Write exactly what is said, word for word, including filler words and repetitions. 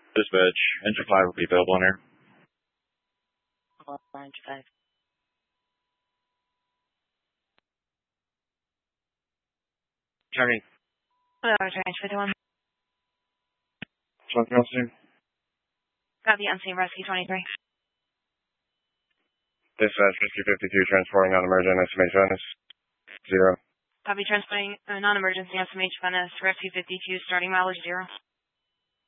Dispatch, engine five will be available on air. Engine five. Charlie. Hello, Range fifty-one. Something else, sir? Copy, unseen rescue twenty-three. Dispatch, rescue fifty-two, transporting non-emergent, estimate Venice. Zero. Copy, transporting uh, non-emergency S M H Venice, rescue fifty-two, starting mileage zero.